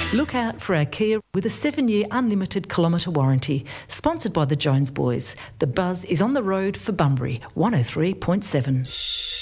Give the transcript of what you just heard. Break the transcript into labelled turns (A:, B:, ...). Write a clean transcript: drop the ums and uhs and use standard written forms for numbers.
A: Look out for our Kia with a 7-year unlimited kilometre warranty. Sponsored by the Jones Boys. The buzz is on the road for Bunbury, 103.7.